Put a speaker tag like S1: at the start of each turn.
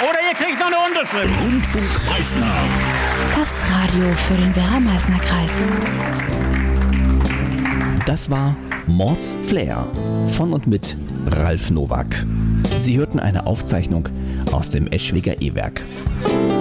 S1: Oder ihr kriegt noch eine Unterschrift.
S2: Rundfunk Meißner.
S3: Das Radio für den Werra-Meißner-Kreis.
S2: Das war Mords Flair von und mit Ralf Nowak. Sie hörten eine Aufzeichnung aus dem Eschwiger E-Werk.